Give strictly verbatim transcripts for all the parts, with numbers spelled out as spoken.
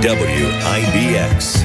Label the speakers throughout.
Speaker 1: W I B X.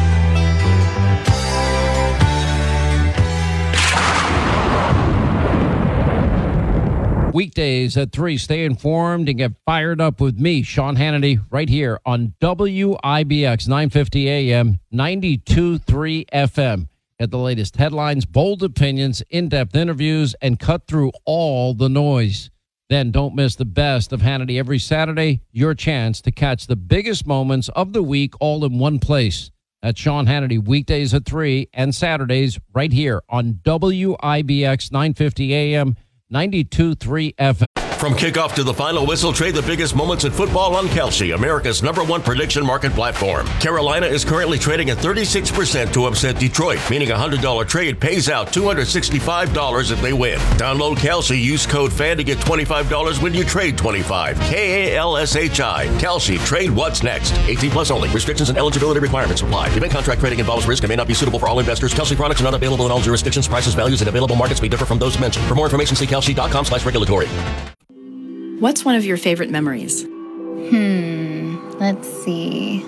Speaker 2: Weekdays at three. Stay informed and get fired up with me, Sean Hannity, right here on W I B X, nine fifty A M, ninety-two point three F M. Get the latest headlines, bold opinions, in-depth interviews, and cut through all the noise. Then don't miss the best of Hannity every Saturday, your chance to catch the biggest moments of the week all in one place. That's Sean Hannity, weekdays at three and Saturdays right here on W I B X, nine fifty A M, ninety-two point three F M.
Speaker 3: From kickoff to the final whistle, trade the biggest moments in football on Kalshi, America's number one prediction market platform. Carolina is currently trading at thirty-six percent to upset Detroit, meaning a one hundred dollars trade pays out two hundred sixty-five dollars if they win. Download Kalshi, use code FAN to get twenty-five dollars when you trade twenty-five dollars. K A L S H I. Kalshi, trade what's next. eighteen plus only. Restrictions and eligibility requirements apply. Event contract trading involves risk and may not be suitable for all investors. Kalshi products are not available in all jurisdictions. Prices, values, and available markets may differ from those mentioned. For more information, see kalshi.com slash regulatory.
Speaker 4: What's one of your favorite memories?
Speaker 5: Hmm, let's see.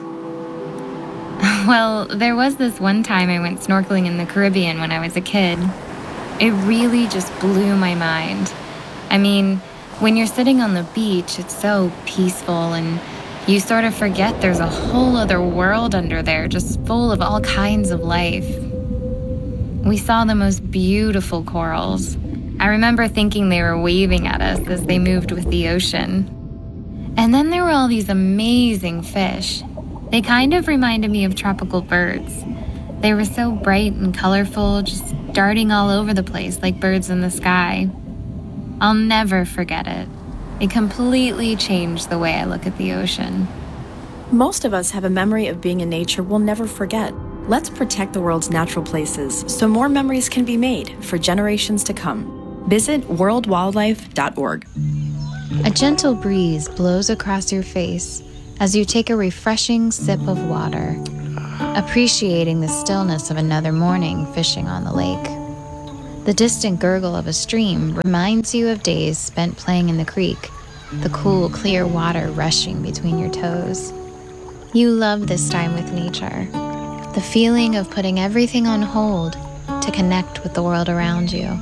Speaker 5: Well, there was this one time I went snorkeling in the Caribbean when I was a kid. It really just blew my mind. I mean, when you're sitting on the beach, it's so peaceful and you sort of forget there's a whole other world under there just full of all kinds of life. We saw the most beautiful corals. I remember thinking they were waving at us as they moved with the ocean. And then there were all these amazing fish. They kind of reminded me of tropical birds. They were so bright and colorful, just darting all over the place like birds in the sky. I'll never forget it. It completely changed the way I look at the ocean.
Speaker 4: Most of us have a memory of being in nature we'll never forget. Let's protect the world's natural places so more memories can be made for generations to come. Visit world wildlife dot org.
Speaker 5: A gentle breeze blows across your face as you take a refreshing sip of water, appreciating the stillness of another morning fishing on the lake. The distant gurgle of a stream reminds you of days spent playing in the creek, the cool, clear water rushing between your toes. You love this time with nature, the feeling of putting everything on hold to connect with the world around you.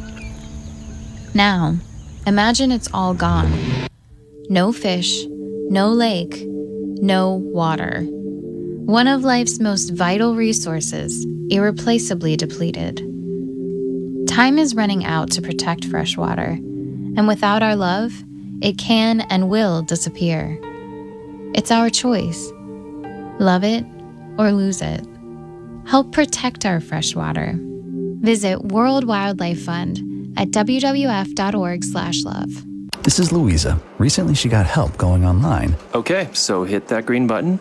Speaker 5: Now, imagine it's all gone. No fish, no lake, no water. One of life's most vital resources, irreplaceably depleted. Time is running out to protect fresh water, and without our love, it can and will disappear. It's our choice. Love it or lose it. Help protect our fresh water. Visit World Wildlife Fund at w w f dot org slash love.
Speaker 6: This is Louisa. Recently, she got help going online.
Speaker 7: Okay, so hit that green button.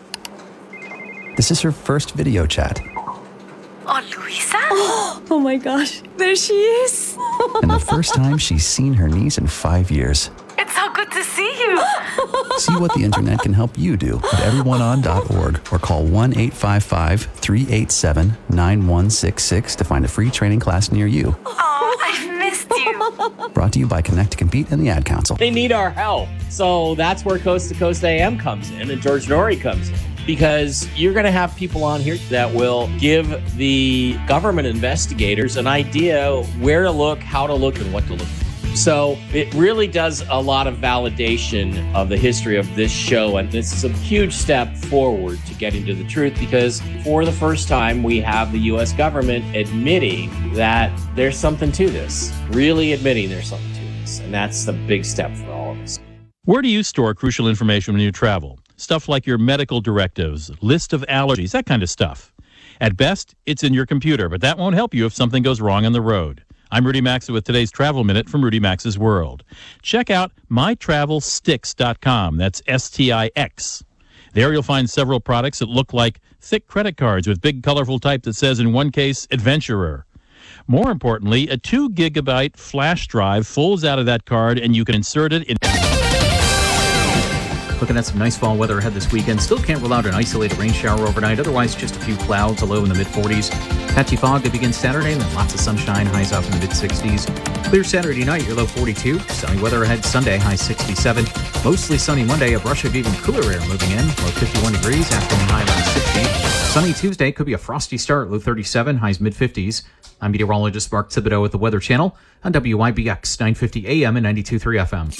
Speaker 6: This is her first video chat.
Speaker 8: Oh, Louisa?
Speaker 4: Oh, oh my gosh, there she is.
Speaker 6: And the first time she's seen her niece in five years.
Speaker 8: It's so good to see you.
Speaker 6: See what the internet can help you do at everyone on dot org or call one eight five five, three eight seven, nine one six six to find a free training class near you.
Speaker 8: Oh, I've missed you.
Speaker 6: Brought to you by Connect to Compete and the Ad Council.
Speaker 9: They need our help. So that's where Coast to Coast A M comes in and George Norrie comes in. Because you're going to have people on here that will give the government investigators an idea where to look, how to look, and what to look for. So it really does a lot of validation of the history of this show. And this is a huge step forward to getting to the truth, because for the first time, we have the U S government admitting that there's something to this, really admitting there's something to this. And that's the big step for all of us.
Speaker 10: Where do you store crucial information when you travel? Stuff like your medical directives, list of allergies, that kind of stuff. At best, it's in your computer, but that won't help you if something goes wrong on the road. I'm Rudy Maxa with today's Travel Minute from Rudy Maxa's World. Check out my travel stix dot com. That's S T I X. There you'll find several products that look like thick credit cards with big colorful type that says, in one case, Adventurer. More importantly, a two gigabyte flash drive folds out of that card and you can insert it in...
Speaker 11: Looking at some nice fall weather ahead this weekend. Still can't rule out an isolated rain shower overnight. Otherwise, just a few clouds, a low in the mid-forties. Patchy fog to begin Saturday, and then lots of sunshine, highs up in the mid-sixties. Clear Saturday night, your low forty-two. Sunny weather ahead Sunday, high sixty-seven. Mostly sunny Monday, a brush of even cooler air moving in. Low fifty-one degrees, afternoon high around sixty. Sunny Tuesday, could be a frosty start, low thirty-seven, highs mid-fifties. I'm meteorologist Mark Thibodeau with the Weather Channel on W I B X nine fifty A M and ninety-two point three F M.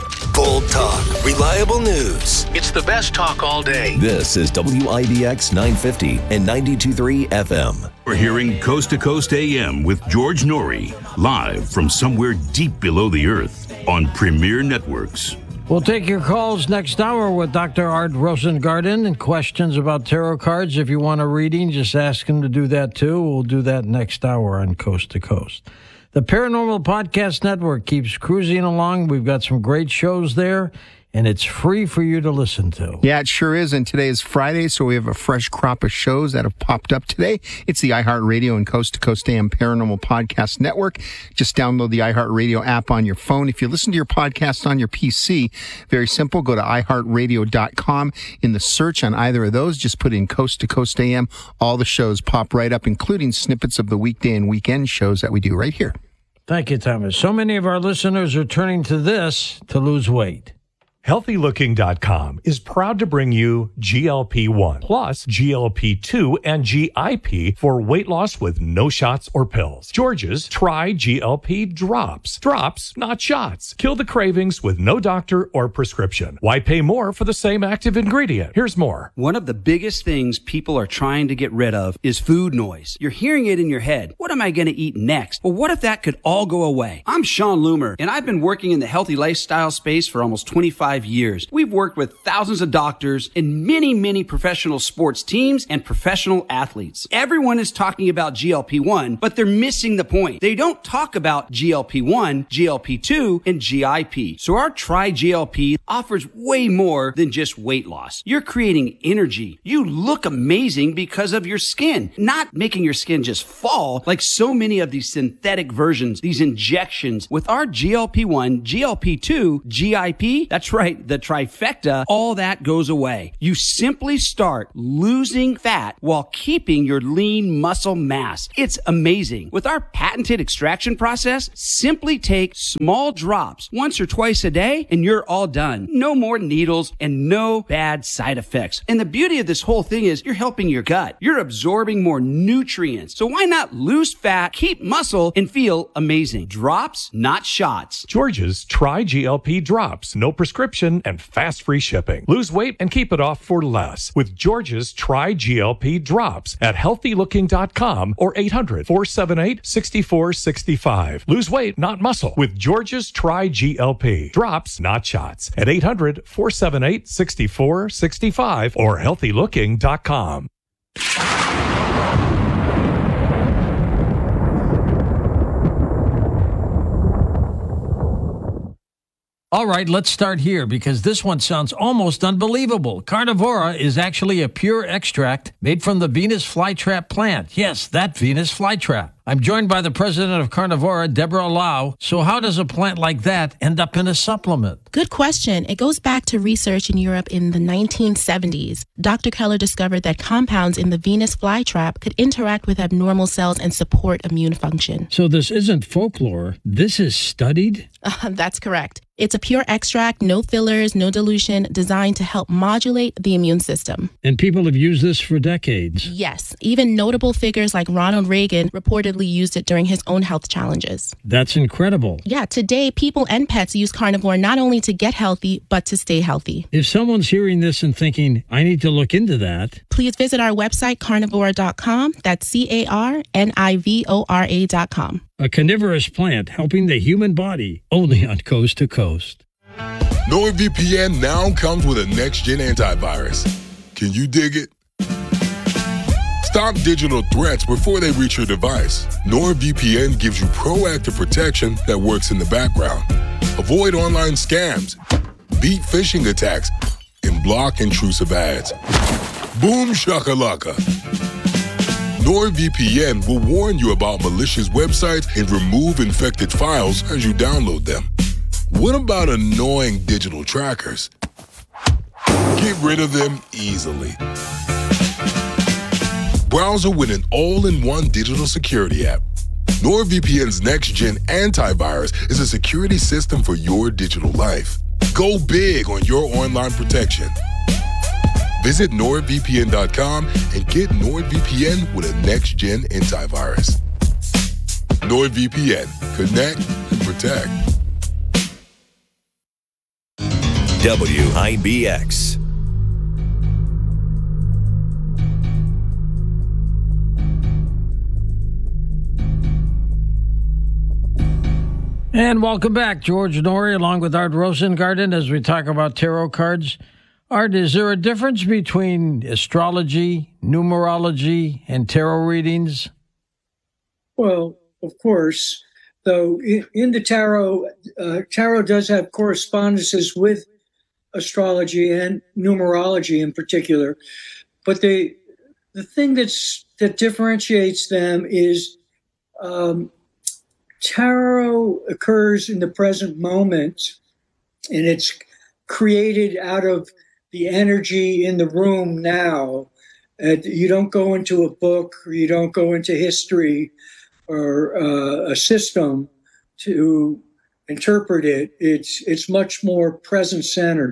Speaker 1: Bold talk, reliable news.
Speaker 12: It's the best talk all day.
Speaker 1: This is W I B X nine fifty and ninety-two point three F M.
Speaker 13: We're hearing Coast to Coast A M with George Norrie, live from somewhere deep below the earth on Premier Networks.
Speaker 14: We'll take your calls next hour with Doctor Art Rosengarten and questions about tarot cards. If you want a reading, just ask him to do that too. We'll do that next hour on Coast to Coast. The Paranormal Podcast Network keeps cruising along. We've got some great shows there, and it's free for you to listen to.
Speaker 15: Yeah, it sure is. And today is Friday, so we have a fresh crop of shows that have popped up today. It's the iHeartRadio and Coast to Coast A M Paranormal Podcast Network. Just download the iHeartRadio app on your phone. If you listen to your podcast on your P C, very simple. Go to i heart radio dot com. In the search on either of those, just put in Coast to Coast A M. All the shows pop right up, including snippets of the weekday and weekend shows that we do right here.
Speaker 14: Thank you, Thomas. So many of our listeners are turning to this to lose weight.
Speaker 16: healthy looking dot com is proud to bring you G L P one plus G L P two and G I P for weight loss with no shots or pills. George's Try G L P Drops. Drops, not shots. Kill the cravings with no doctor or prescription. Why pay more for the same active ingredient? Here's more.
Speaker 17: One of the biggest things people are trying to get rid of is food noise. You're hearing it in your head. What am I going to eat next? Well, what if that could all go away? I'm Sean Loomer, and I've been working in the healthy lifestyle space for almost twenty-five years. We've worked with thousands of doctors and many, many professional sports teams and professional athletes. Everyone is talking about G L P one, but they're missing the point. They don't talk about G L P one, G L P two, and G I P. So our Try G L P offers way more than just weight loss. You're creating energy. You look amazing because of your skin, not making your skin just fall like so many of these synthetic versions, these injections. With our G L P one, G L P two, G I P, that's right, the trifecta, all that goes away. You simply start losing fat while keeping your lean muscle mass. It's amazing. With our patented extraction process, simply take small drops once or twice a day and you're all done. No more needles and no bad side effects. And the beauty of this whole thing is you're helping your gut. You're absorbing more nutrients. So why not lose fat, keep muscle, and feel amazing? Drops, not shots.
Speaker 16: George's Try G L P Drops. No prescription and fast free shipping. Lose weight and keep it off for less with George's Try G L P Drops at healthy looking dot com or eight hundred, four seven eight, six four six five. Lose weight, not muscle with George's Try G L P Drops, not shots at eight hundred, four seven eight, six four six five or healthy looking dot com.
Speaker 14: All right, let's start here because this one sounds almost unbelievable. Carnivora is actually a pure extract made from the Venus flytrap plant. Yes, that Venus flytrap. I'm joined by the president of Carnivora, Deborah Lau. So how does a plant like that end up in a supplement?
Speaker 18: Good question. It goes back to research in Europe in the nineteen seventies. Doctor Keller discovered that compounds in the Venus flytrap could interact with abnormal cells and support immune function.
Speaker 14: So this isn't folklore. This is studied?
Speaker 18: Uh, that's correct. It's a pure extract, no fillers, no dilution, designed to help modulate the immune system.
Speaker 14: And people have used this for decades.
Speaker 18: Yes. Even notable figures like Ronald Reagan reportedly used it during his own health challenges.
Speaker 14: That's incredible.
Speaker 18: Yeah, today people and pets use carnivore not only to get healthy, but to stay healthy.
Speaker 14: If someone's hearing this and thinking, I need to look into that,
Speaker 18: please visit our website, carnivora dot com. That's C A R N I V O R A dot com.
Speaker 14: A carnivorous plant helping the human body, only on Coast to Coast.
Speaker 19: NordVPN now comes with a next-gen antivirus. Can you dig it? Stop digital threats before they reach your device. NordVPN gives you proactive protection that works in the background. Avoid online scams, beat phishing attacks, and block intrusive ads. Boom shakalaka. NordVPN will warn you about malicious websites and remove infected files as you download them. What about annoying digital trackers? Get rid of them easily. Browser with an all-in-one digital security app. NordVPN's next-gen antivirus is a security system for your digital life. Go big on your online protection. Visit nord v p n dot com and get NordVPN with a next-gen antivirus. NordVPN. Connect and protect.
Speaker 1: W I B X.
Speaker 14: And welcome back, George Noory, along with Art Rosengarten, as we talk about tarot cards. Art, is there a difference between astrology, numerology, and tarot readings?
Speaker 20: Well, of course, though in, in the tarot, uh, tarot does have correspondences with astrology and numerology in particular. But the the thing that's that differentiates them is um, tarot occurs in the present moment, and it's created out of the energy in the room now. Uh, you don't go into a book, or you don't go into history or uh, a system to interpret it. It's it's much more present-centered.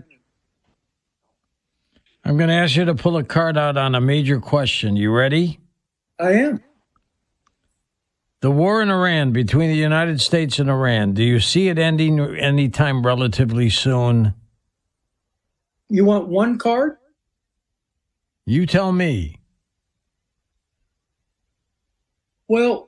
Speaker 14: I'm going to ask you to pull a card out on a major question. You ready?
Speaker 20: I am.
Speaker 14: The war in Iran, between the United States and Iran, do you see it ending anytime relatively soon?
Speaker 20: You want one card?
Speaker 14: You tell me.
Speaker 20: Well,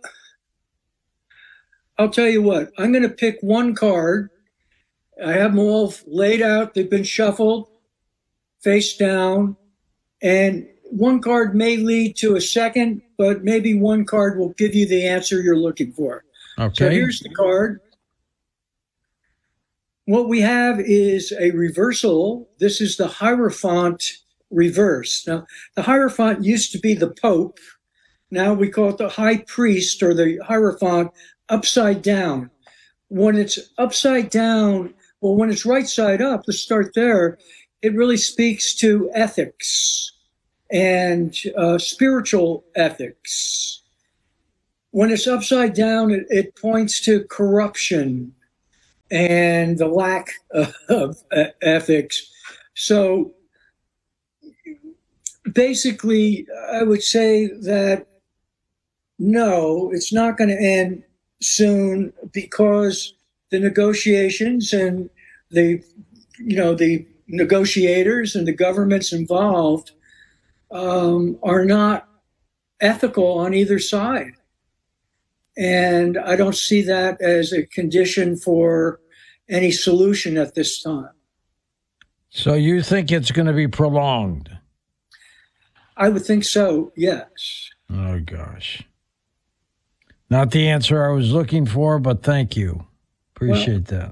Speaker 20: I'll tell you what. I'm going to pick one card. I have them all laid out. They've been shuffled, face down, and one card may lead to a second, but maybe one card will give you the answer you're looking for.
Speaker 14: Okay.
Speaker 20: So here's the card. What we have is a reversal. This is the Hierophant reverse. Now, the Hierophant used to be the Pope. Now we call it the High Priest or the Hierophant upside down. When it's upside down, well, when it's right side up, let's start there, it really speaks to ethics and uh, spiritual ethics. When it's upside down, it, it points to corruption and the lack of, of uh, ethics. So basically, I would say that no, it's not going to end soon because the negotiations and the, you know, the negotiators and the governments involved um, are not ethical on either side. And I don't see that as a condition for any solution at this time.
Speaker 14: So you think it's going to be prolonged?
Speaker 20: I would think so, yes.
Speaker 14: Oh, gosh. Not the answer I was looking for, but thank you. Appreciate well, that.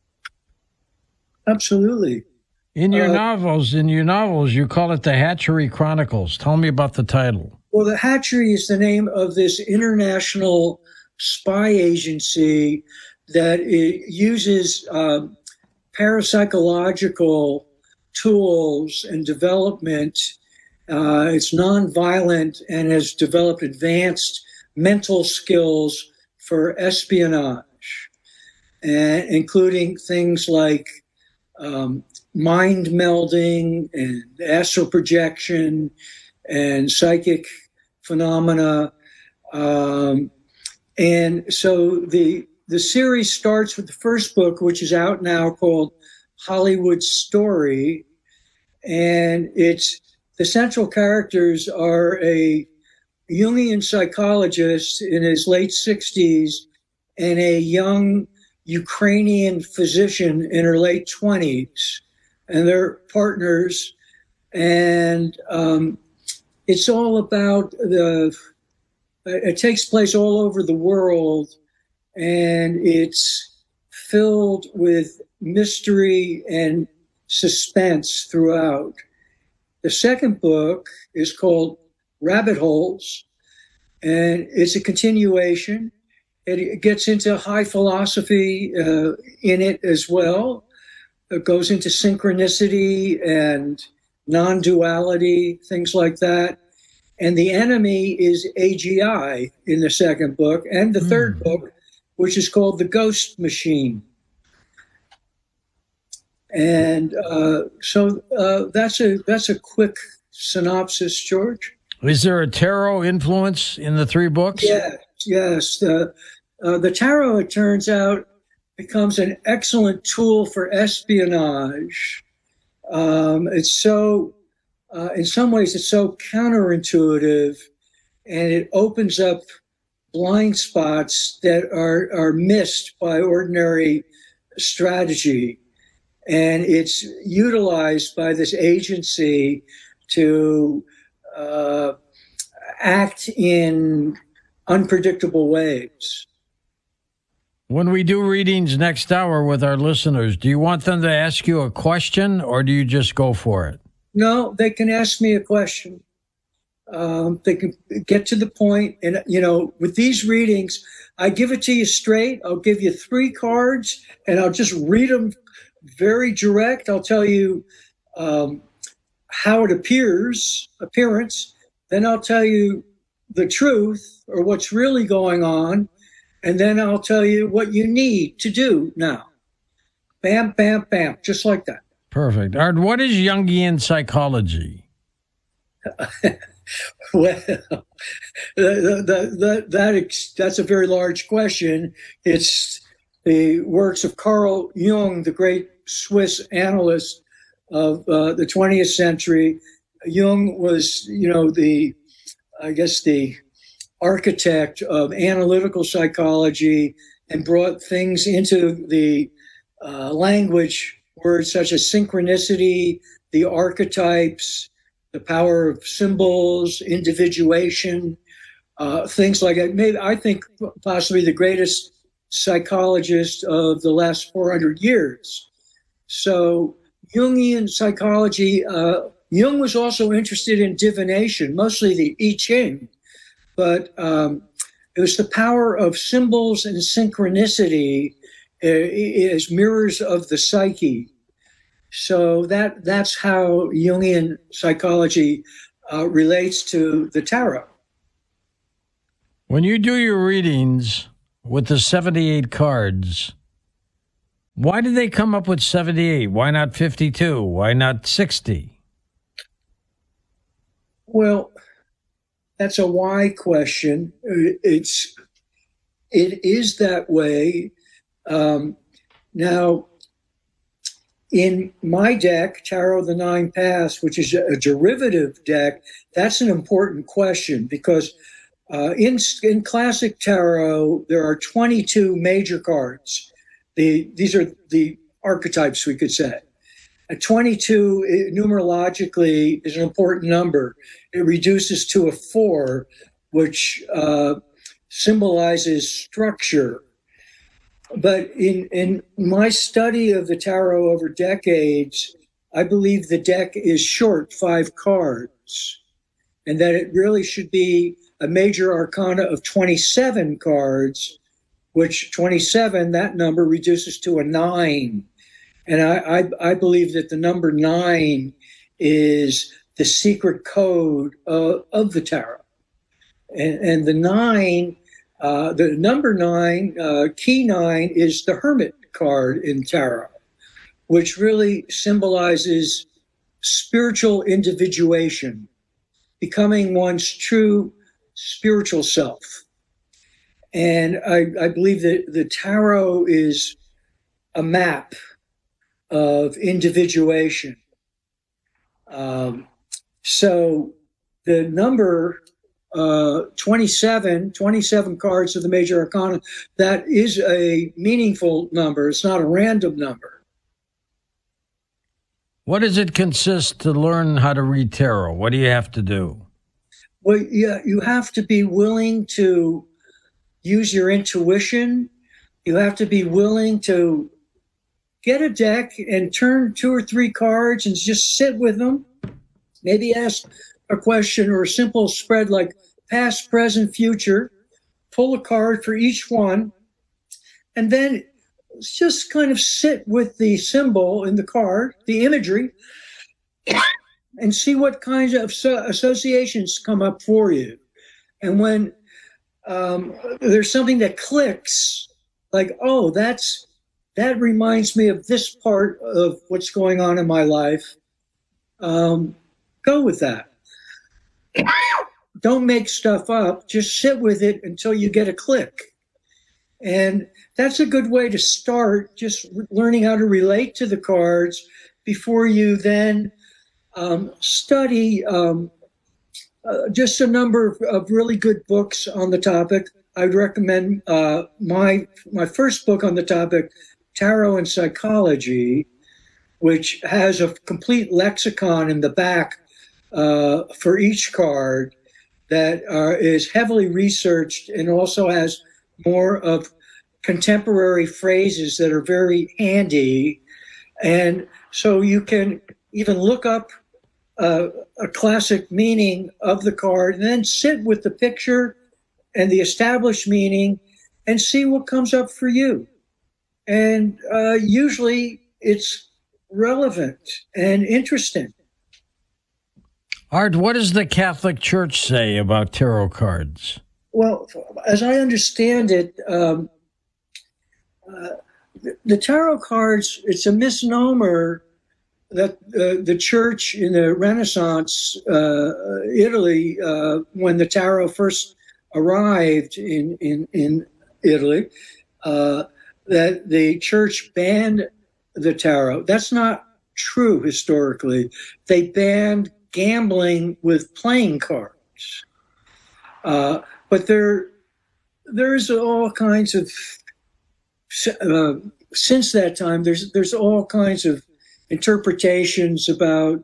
Speaker 20: Absolutely.
Speaker 14: In your
Speaker 20: uh,
Speaker 14: novels, in your novels, you call it the Hatchery Chronicles. Tell me about the title.
Speaker 20: Well, the Hatchery is the name of this international spy agency that it uses um, parapsychological tools and development. Uh, it's nonviolent and has developed advanced mental skills for espionage, and including things like um, mind melding and astral projection and psychic phenomena. Um, and so the the series starts with the first book, which is out now, called Hollywood Story. And it's the central characters are a Jungian psychologist in his late sixties and a young Ukrainian physician in her late twenties. And they're partners. And um, it's all about the, it takes place all over the world, and it's filled with mystery and suspense throughout. The second book is called Rabbit Holes, and it's a continuation. It gets into high philosophy uh, in it as well. It goes into synchronicity and non-duality, things like that. And the enemy is A G I in the second book, and the third book, which is called The Ghost Machine. And uh, so uh, that's a that's a quick synopsis, George.
Speaker 14: Is there a tarot influence in the three books?
Speaker 20: Yes, yes. Uh, uh, the tarot, it turns out, becomes an excellent tool for espionage. Um, it's so, uh, in some ways, it's so counterintuitive, and it opens up blind spots that are, are missed by ordinary strategy. And it's utilized by this agency to uh, act in unpredictable ways.
Speaker 14: When we do readings next hour with our listeners, do you want them to ask you a question, or do you just go for it?
Speaker 20: No, they can ask me a question. Um, they can get to the point. And, you know, with these readings, I give it to you straight. I'll give you three cards, and I'll just read them very direct. I'll tell you um, how it appears, appearance. Then I'll tell you the truth, or what's really going on. And then I'll tell you what you need to do now. Bam, bam, bam, just like that.
Speaker 14: Perfect. Art, what is Jungian psychology?
Speaker 20: Well, the, the, the, that that's a very large question. It's the works of Carl Jung, the great Swiss analyst of uh, the twentieth century. Jung was, you know, the, I guess, the architect of analytical psychology, and brought things into the uh, language, words such as synchronicity, the archetypes, the power of symbols, individuation, uh, things like that. Maybe I think possibly the greatest psychologist of the last four hundred years. So Jungian psychology, uh, Jung was also interested in divination, mostly the I Ching, but um, it was the power of symbols and synchronicity uh, as mirrors of the psyche. So that that's how Jungian psychology uh, relates to the tarot.
Speaker 14: When you do your readings with the seventy-eight cards, why did they come up with seventy-eight? Why not fifty-two? Why not sixty?
Speaker 20: Well, that's a why question. It's it is that way. Um, now, in my deck, Tarot of the Nine Paths, which is a derivative deck, that's an important question because uh, in in classic tarot there are twenty-two major cards. The these are the archetypes, we could say. At twenty-two, numerologically, is an important number. It reduces to a four, which uh, symbolizes structure. But in, in my study of the tarot over decades, I believe the deck is short five cards, and that it really should be a major arcana of twenty-seven cards, which twenty-seven, that number reduces to a nine. And I, I, I believe that the number nine is the secret code of, of the tarot. And, and the nine, uh, the number nine, uh, key nine, is the Hermit card in tarot, which really symbolizes spiritual individuation, becoming one's true spiritual self. And I, I believe that the tarot is a map of individuation. Um, so the number uh, twenty-seven, twenty-seven cards of the major arcana, that is a meaningful number. It's not a random number.
Speaker 14: What does it consist to learn how to read tarot? What do you have to do?
Speaker 20: Well, yeah, you have to be willing to use your intuition. You have to be willing to get a deck and turn two or three cards and just sit with them. Maybe ask a question or a simple spread like past, present, future. Pull a card for each one. And then just kind of sit with the symbol in the card, the imagery, and see what kinds of so- associations come up for you. And when um, there's something that clicks, like, oh, that's that reminds me of this part of what's going on in my life, um, go with that. Don't make stuff up. Just sit with it until you get a click. And that's a good way to start, just learning how to relate to the cards before you then um, study um, uh, just a number of, of really good books on the topic. I'd recommend uh, my my first book on the topic, Tarot and Psychology, which has a complete lexicon in the back uh, for each card that uh, is heavily researched and also has more of contemporary phrases that are very handy. And so you can even look up uh, a classic meaning of the card and then sit with the picture and the established meaning and see what comes up for you. And uh, usually it's relevant and interesting.
Speaker 14: Art, what does the Catholic Church say about tarot cards?
Speaker 20: Well, as I understand it, um, uh, the, the tarot cards, it's a misnomer that uh, the church in the Renaissance, uh, Italy, uh, when the tarot first arrived in, in, in Italy, uh, that the church banned the tarot. That's not true historically. They banned gambling with playing cards. Uh, but there, there's all kinds of, uh, since that time, there's there's all kinds of interpretations about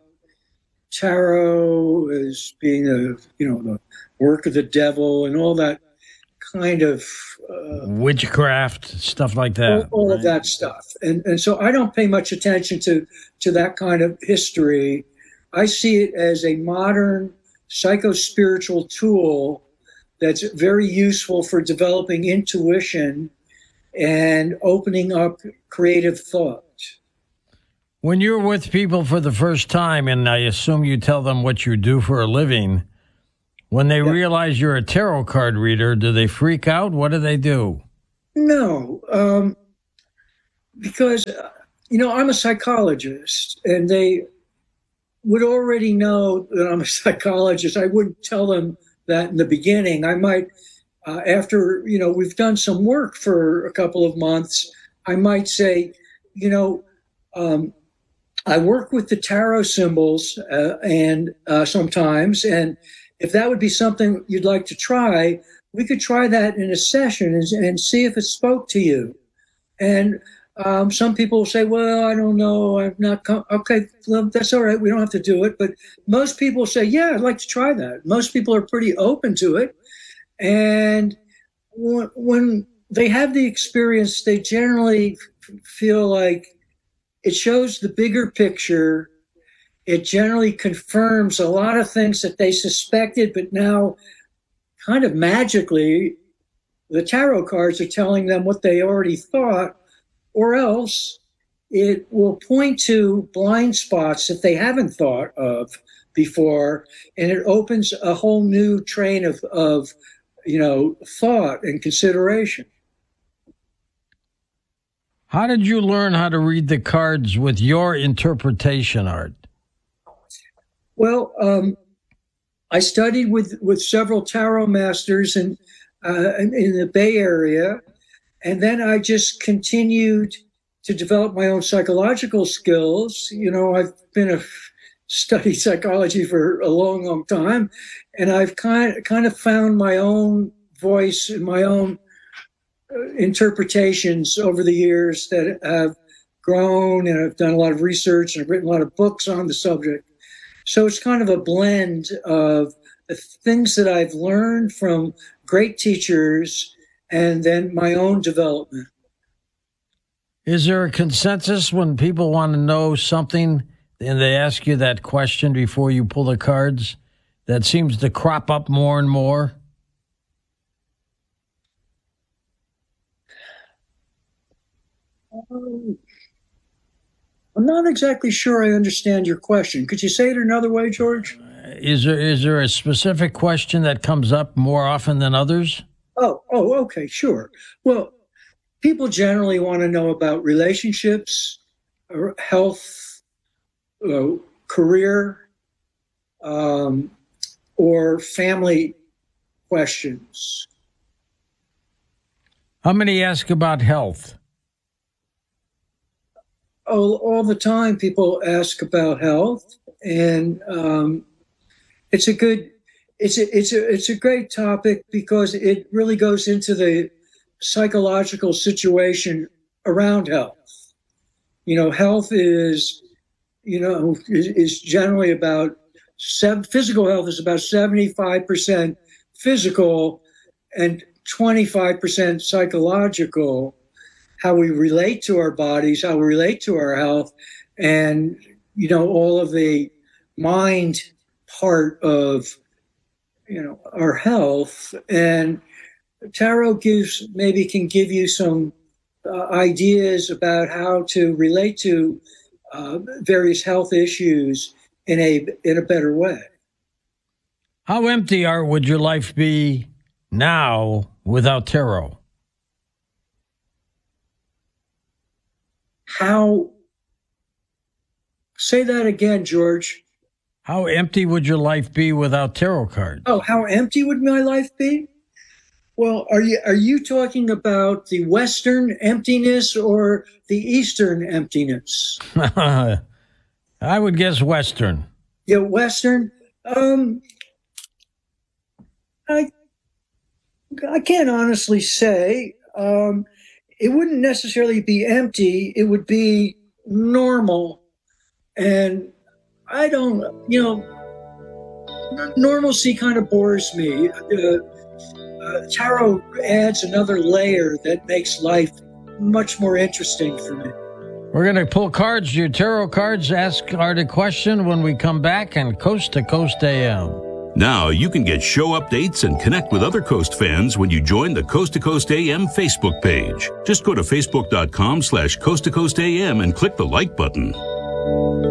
Speaker 20: tarot as being a, you know, the work of the devil and all that kind of uh,
Speaker 14: witchcraft, stuff like that.
Speaker 20: All, all
Speaker 14: right?
Speaker 20: of that stuff. And and so I don't pay much attention to, to that kind of history. I see it as a modern psycho-spiritual tool that's very useful for developing intuition and opening up creative thought.
Speaker 14: When you're with people for the first time, and I assume you tell them what you do for a living, when they yeah. realize you're a tarot card reader, do they freak out? What do they do?
Speaker 20: No, um, because, uh, you know, I'm a psychologist, and they would already know that I'm a psychologist. I wouldn't tell them that in the beginning. I might, uh, after, you know, we've done some work for a couple of months, I might say, you know, um, I work with the tarot symbols uh, and uh, sometimes, and if that would be something you'd like to try, we could try that in a session and, and see if it spoke to you. And Um, some people will say, well, I don't know, I'm not, com-. okay, well, that's all right, we don't have to do it. But most people say, yeah, I'd like to try that. Most people are pretty open to it. And w- when they have the experience, they generally f- feel like it shows the bigger picture. It generally confirms a lot of things that they suspected, but now kind of magically, the tarot cards are telling them what they already thought. Or else it will point to blind spots that they haven't thought of before, and it opens a whole new train of, of you know, thought and consideration.
Speaker 14: How did you learn how to read the cards with your interpretation, Art?
Speaker 20: Well, um, I studied with, with several tarot masters in, uh, in, in the Bay Area. And then I just continued to develop my own psychological skills. You know, I've been a studied psychology for a long, long time, and I've kind of, kind of found my own voice and my own uh, interpretations over the years that have grown, and I've done a lot of research and I've written a lot of books on the subject. So it's kind of a blend of the things that I've learned from great teachers and then my own development.
Speaker 14: Is there a consensus when people want to know something and they ask you that question before you pull the cards that seems to crop up more and more?
Speaker 20: Um, I'm not exactly sure I understand your question. Could you say it another way, George?
Speaker 14: Is there is there a specific question that comes up more often than others?
Speaker 20: Oh, oh, okay, sure. Well, people generally want to know about relationships, health, uh, career, um, or family questions.
Speaker 14: How many ask about health?
Speaker 20: Oh, all the time people ask about health, and um, it's a good, it's a, it's a, it's a great topic because it really goes into the psychological situation around health. You know, health is, you know, is, is generally about seven, physical health is about seventy-five percent physical and twenty-five percent psychological. How we relate to our bodies, how we relate to our health, and, you know, all of the mind part of, you know, our health. And tarot gives, maybe can give you some uh, ideas about how to relate to uh, various health issues in a in a better way.
Speaker 14: How empty are would your life be now without tarot?
Speaker 20: How, say that again, George.
Speaker 14: How empty would your life be without tarot cards?
Speaker 20: Oh, how empty would my life be? Well, are you are you talking about the Western emptiness or the Eastern emptiness?
Speaker 14: I would guess Western.
Speaker 20: Yeah, Western. Um, I I can't honestly say. Um, it wouldn't necessarily be empty. It would be normal. And I don't, you know, normalcy kind of bores me. Uh, uh, tarot adds another layer that makes life much more interesting for me.
Speaker 14: We're going to pull cards, your tarot cards, ask Art a question when we come back on Coast to Coast A M.
Speaker 13: Now you can get show updates and connect with other Coast fans when you join the Coast to Coast A M Facebook page. Just go to facebook.com slash Coast to Coast AM and click the like button.